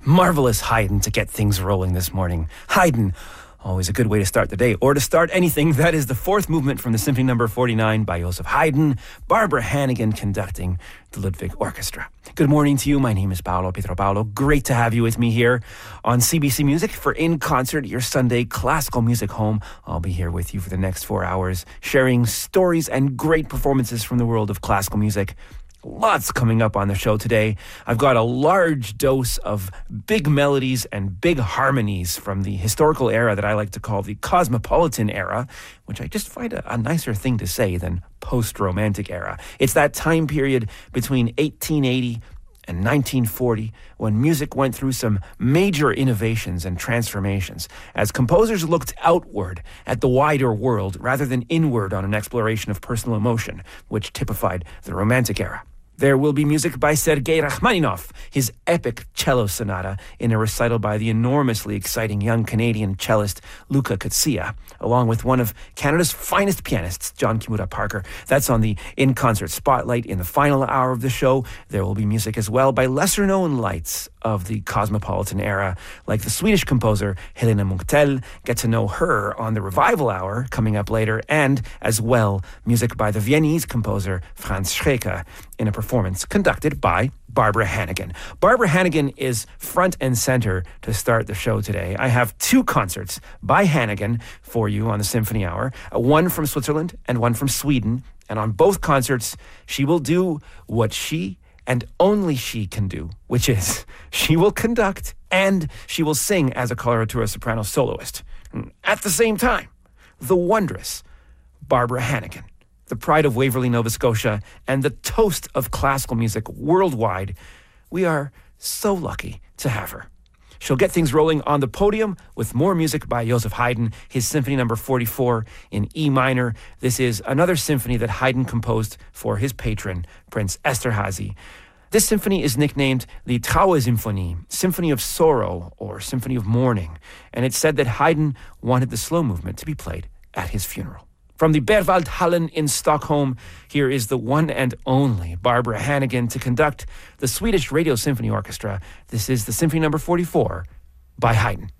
Marvelous Haydn to get things rolling this morning. Haydn, always a good way to start the day, or to start anything. That is the fourth movement from the Symphony No. 49 by Joseph Haydn, Barbara Hannigan conducting the Ludwig Orchestra. Good morning to you. My name is Paolo Pietropaolo. Great to have you with me here on CBC Music for In Concert, your Sunday classical music home. I'll be here with you for the next 4 hours, sharing stories and great performances from the world of classical music. Lots coming up on the show today. I've got a large dose of big melodies and big harmonies from the historical era that I like to call the Cosmopolitan era, which I just find a nicer thing to say than post-romantic era. It's that time period between 1880 and 1940 when music went through some major innovations and transformations as composers looked outward at the wider world rather than inward on an exploration of personal emotion, which typified the Romantic era. There will be music by Sergei Rachmaninoff, his epic cello sonata in a recital by the enormously exciting young Canadian cellist Luca Kutsia, along with one of Canada's finest pianists, John Kimura Parker. That's on the In Concert Spotlight in the final hour of the show. There will be music as well by lesser-known lights of the Cosmopolitan era, like the Swedish composer Helena Munktell. Get to know her on the Revival Hour coming up later, and as well, music by the Viennese composer Franz Schreker in a performance conducted by Barbara Hannigan. Barbara Hannigan is front and center to start the show today. I have two concerts by Hannigan for you on the Symphony Hour, one from Switzerland and one from Sweden. And on both concerts, she will do what she and only she can do, which is she will conduct and she will sing as a coloratura soprano soloist. At the same time, the wondrous Barbara Hannigan, the pride of Waverley, Nova Scotia, and the toast of classical music worldwide. We are so lucky to have her. She'll get things rolling on the podium with more music by Joseph Haydn, his Symphony No. 44 in E minor. This is another symphony that Haydn composed for his patron, Prince Esterhazy. This symphony is nicknamed the Trauersymphonie, Symphony of Sorrow or Symphony of Mourning, and it's said that Haydn wanted the slow movement to be played at his funeral. From the Berwaldhallen in Stockholm, here is the one and only Barbara Hannigan to conduct the Swedish Radio Symphony Orchestra. This is the Symphony No. 44 by Haydn.